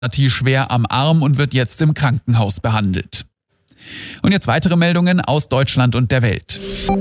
schwer am Arm und wird jetzt im Krankenhaus behandelt. Und jetzt weitere Meldungen aus Deutschland und der Welt.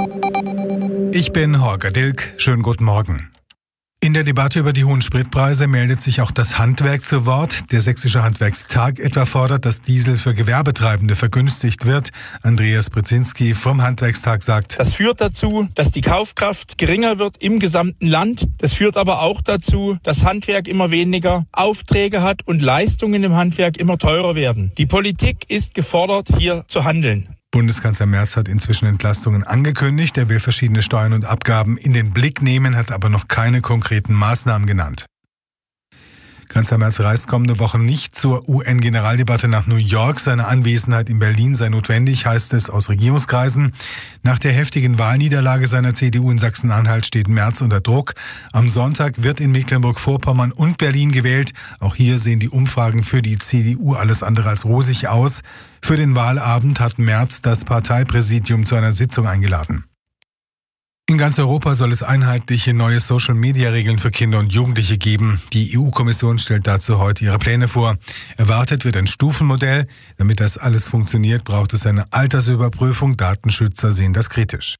Ich bin Holger Dilk. Schönen guten Morgen. In der Debatte über die hohen Spritpreise meldet sich auch das Handwerk zu Wort. Der Sächsische Handwerkstag etwa fordert, dass Diesel für Gewerbetreibende vergünstigt wird. Andreas Brzezinski vom Handwerkstag sagt: Das führt dazu, dass die Kaufkraft geringer wird im gesamten Land. Das führt aber auch dazu, dass Handwerk immer weniger Aufträge hat und Leistungen im Handwerk immer teurer werden. Die Politik ist gefordert, hier zu handeln. Bundeskanzler Merz hat inzwischen Entlastungen angekündigt. Er will verschiedene Steuern und Abgaben in den Blick nehmen, hat aber noch keine konkreten Maßnahmen genannt. Kanzler Merz reist kommende Woche nicht zur UN-Generaldebatte nach New York. Seine Anwesenheit in Berlin sei notwendig, heißt es aus Regierungskreisen. Nach der heftigen Wahlniederlage seiner CDU in Sachsen-Anhalt steht Merz unter Druck. Am Sonntag wird in Mecklenburg-Vorpommern und Berlin gewählt. Auch hier sehen die Umfragen für die CDU alles andere als rosig aus. Für den Wahlabend hat Merz das Parteipräsidium zu einer Sitzung eingeladen. In ganz Europa soll es einheitliche neue Social-Media-Regeln für Kinder und Jugendliche geben. Die EU-Kommission stellt dazu heute ihre Pläne vor. Erwartet wird ein Stufenmodell. Damit das alles funktioniert, braucht es eine Altersüberprüfung. Datenschützer sehen das kritisch.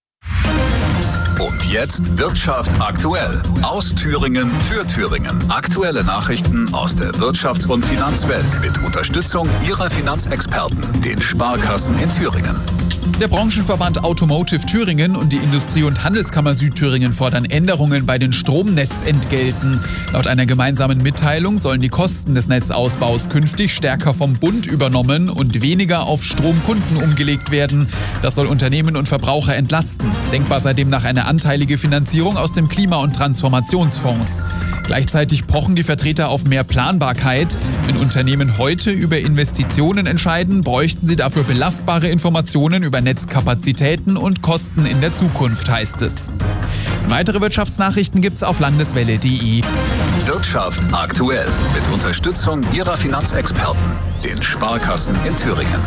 Und jetzt Wirtschaft aktuell. Aus Thüringen für Thüringen. Aktuelle Nachrichten aus der Wirtschafts- und Finanzwelt mit Unterstützung Ihrer Finanzexperten, den Sparkassen in Thüringen. Der Branchenverband Automotive Thüringen und die Industrie- und Handelskammer Südthüringen fordern Änderungen bei den Stromnetzentgelten. Laut einer gemeinsamen Mitteilung sollen die Kosten des Netzausbaus künftig stärker vom Bund übernommen und weniger auf Stromkunden umgelegt werden. Das soll Unternehmen und Verbraucher entlasten. Denkbar sei demnach eine anteilige Finanzierung aus dem Klima- und Transformationsfonds. Gleichzeitig pochen die Vertreter auf mehr Planbarkeit. Wenn Unternehmen heute über Investitionen entscheiden, bräuchten sie dafür belastbare Informationen über Netzkapazitäten und Kosten in der Zukunft, heißt es. Weitere Wirtschaftsnachrichten gibt's auf landeswelle.de. Wirtschaft aktuell mit Unterstützung Ihrer Finanzexperten, den Sparkassen in Thüringen.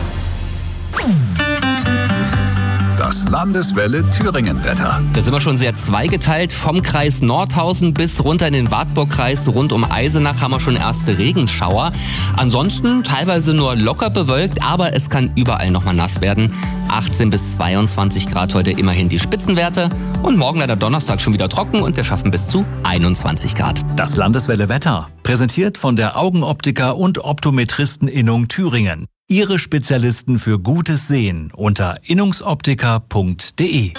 Das Landeswelle Thüringen-Wetter. Da sind wir schon sehr zweigeteilt. Vom Kreis Nordhausen bis runter in den Wartburgkreis rund um Eisenach haben wir schon erste Regenschauer. Ansonsten teilweise nur locker bewölkt, aber es kann überall nochmal nass werden. 18 bis 22 Grad heute immerhin die Spitzenwerte. Und morgen leider Donnerstag schon wieder trocken und wir schaffen bis zu 21 Grad. Das Landeswelle Wetter, präsentiert von der Augenoptiker und Optometristen-Innung Thüringen. Ihre Spezialisten für gutes Sehen unter innungsoptiker.de.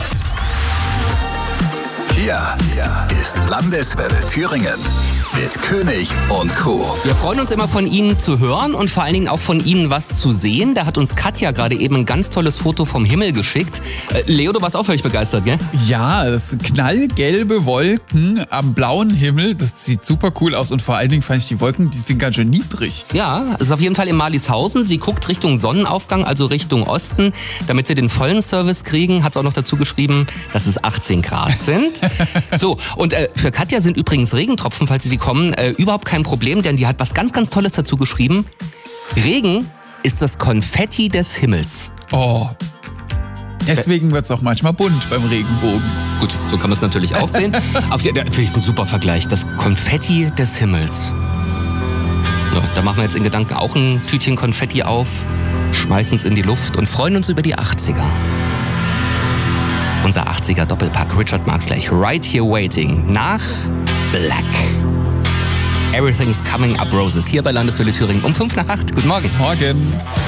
Hier ist Landeswelle Thüringen mit König und Co. Wir freuen uns immer von Ihnen zu hören und vor allen Dingen auch von Ihnen was zu sehen. Da hat uns Katja gerade eben ein ganz tolles Foto vom Himmel geschickt. Leo, du warst auch völlig begeistert, gell? Ja, das knallgelbe Wolken am blauen Himmel, das sieht super cool aus und vor allen Dingen fand ich die Wolken, die sind ganz schön niedrig. Ja, es ist auf jeden Fall in Marlishausen. Sie guckt Richtung Sonnenaufgang, also Richtung Osten. Damit sie den vollen Service kriegen, hat es auch noch dazu geschrieben, dass es 18 Grad sind. So, und für Katja sind übrigens Regentropfen, falls sie kommen, überhaupt kein Problem, denn die hat was ganz, ganz Tolles dazu geschrieben. Regen ist das Konfetti des Himmels. Oh, deswegen wird es auch manchmal bunt beim Regenbogen. Gut, so kann man es natürlich auch sehen. Aber finde ich ein super Vergleich. Das Konfetti des Himmels. So, da machen wir jetzt in Gedanken auch ein Tütchen Konfetti auf, schmeißen es in die Luft und freuen uns über die 80er. Unser 80er Doppelpack. Richard Marx gleich. Right Here Waiting. Nach Black. Everything's Coming Up Roses. Hier bei Landeswelle Thüringen um 7:55. Guten Morgen. Morgen.